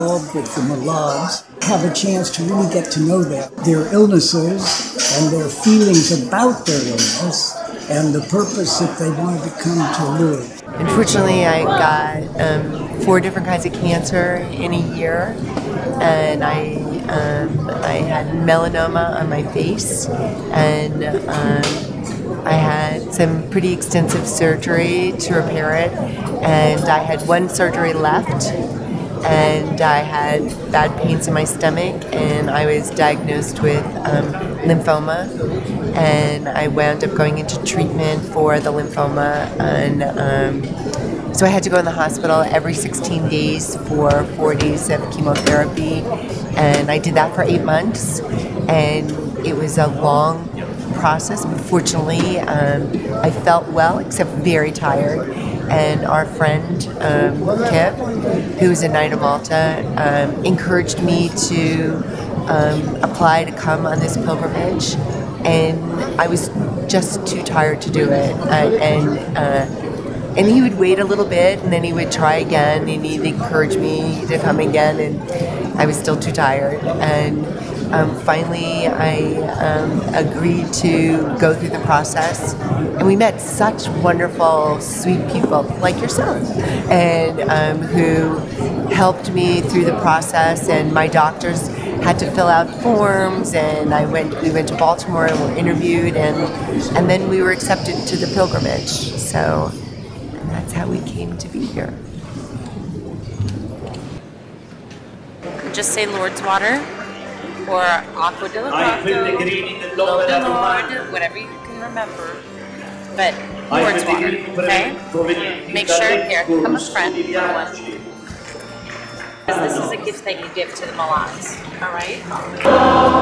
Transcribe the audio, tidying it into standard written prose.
involved with the Malads have a chance to really get to know them, their illnesses and their feelings about their illness and the purpose that they want to come to live. Unfortunately, I got 4 different kinds of cancer in a year, and I had melanoma on my face, and I had some pretty extensive surgery to repair it, and I had 1 surgery left, and I had bad pains in my stomach, and I was diagnosed with lymphoma, and I wound up going into treatment for the lymphoma, and so I had to go in the hospital every 16 days for 4 days of chemotherapy, and I did that for 8 months, and it was a long process, but fortunately I felt well, except very tired. And our friend Kip, who's in Nina Malta, encouraged me to apply to come on this pilgrimage, and I was just too tired to do it. And he would wait a little bit, and then he would try again, and he'd encourage me to come again, and I was still too tired. And finally, I agreed to go through the process, and we met such wonderful, sweet people like yourself, and who helped me through the process. And my doctors had to fill out forms, and we went to Baltimore and were interviewed, and then we were accepted to the pilgrimage. So that's how we came to be here. Just say Lord's Water or Aqua de la Grotto, Low de Lord, whatever you can remember. But Lord's Water, okay? Make sure, here, come up front. This is a gift that you give to the Malads, all right?